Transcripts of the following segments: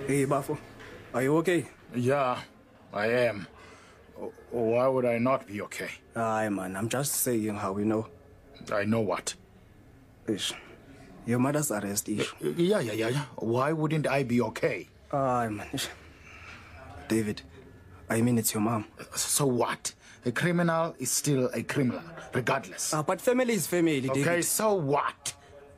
Hey, Bafo, are you okay? Yeah, I am. Why would I not be okay? Aye, man, I'm just saying how we know. I know what? Ish. Your mother's arrest issue. Yeah. Why wouldn't I be okay? Aye, man. Ish. David, I mean it's your mom. So what? A criminal is still a criminal, regardless. But family is family, David. Okay, so what?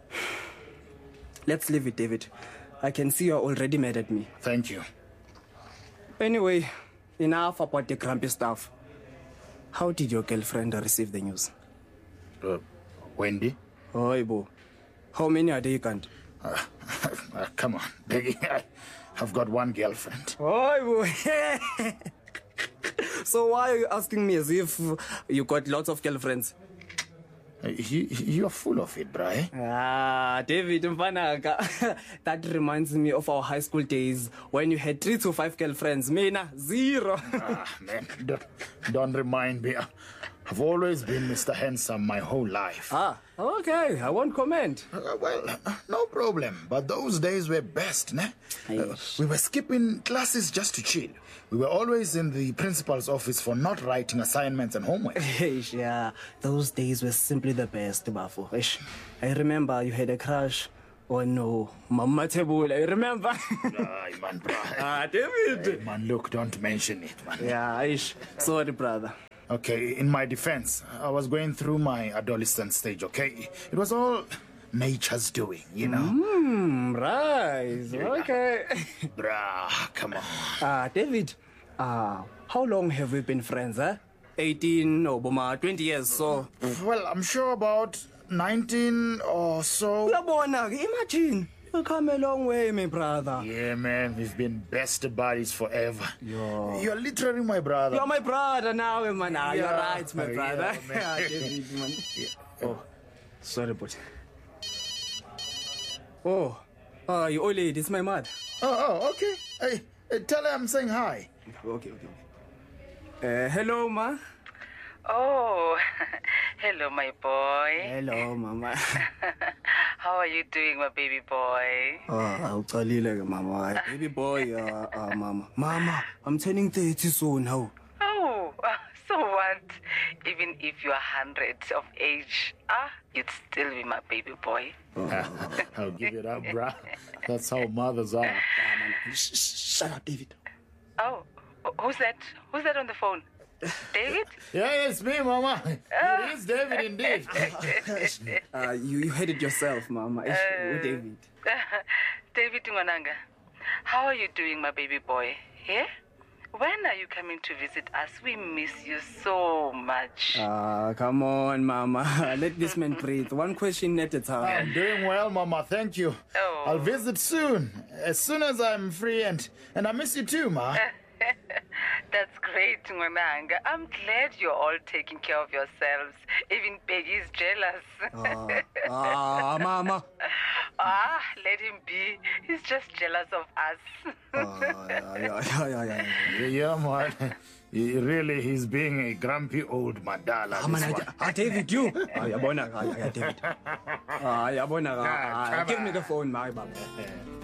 Let's leave it, David. I can see you're already mad at me. Thank you. Anyway, enough about the grumpy stuff. How did your girlfriend receive the news? Wendy? Oh, Ibo. How many are there you can't? Come on, Peggy. I've got one girlfriend. Oh, Ibo. So why are you asking me as if you got lots of girlfriends? You're full of it, Bri. David Mfanaga. That reminds me of our high school days when you had 3 to 5 girlfriends. Mina, 0. Man, don't remind me. I've always been Mr. Handsome my whole life. Okay. I won't comment. Well, no problem. But those days were best, ne? We were skipping classes just to chill. We were always in the principal's office for not writing assignments and homework. Yeah, those days were simply the best, Bafo. I remember you had a crush on Mama Tebul. I remember. Man, bro. David. Hey, man, look, don't mention it, man. Yeah, sorry, brother. Okay, in my defense, I was going through my adolescent stage, okay? It was all nature's doing, you know? Right. Okay. Bruh, come on. David, how long have we been friends, 18 or 20 years, so... Well, I'm sure about 19 or so. Imagine. You've come a long way, my brother. Yeah, man, we've been best buddies forever. Yo. You're literally my brother. You're my brother now, man. Yeah. You're right, my brother. Yeah, David, man. Oh, sorry, but... Oh, you old lady, it's my mother. Oh, okay. Hey, tell her I'm saying hi. Okay. Hello, ma. Oh, hello, my boy. Hello, mama. How are you doing, my baby boy? I'll tell you later, mama. Baby boy, mama. Mama, I'm turning 30 soon, how? Oh, so what? Even if you're 100 of age, you'd still be my baby boy. I'll give it up, bruh. That's how mothers are. Shut up, David. Oh, who's that? Who's that on the phone? David? Yeah, it's me, mama. It is David indeed. You heard it yourself, mama. David. David Ngwananga, how are you doing, my baby boy? Yeah? When are you coming to visit us? We miss you so much. Come on, mama. Let this man breathe. One question at a time. I'm doing well, mama. Thank you. Oh. I'll visit soon. As soon as I'm free, and I miss you too, ma. That's great, Ngwananga. I'm glad you're all taking care of yourselves. Even Peggy's jealous. Mama. Let him be. He's just jealous of us. Yeah, man. He's being a grumpy old madala. David, you. David. Give me the phone, my baba.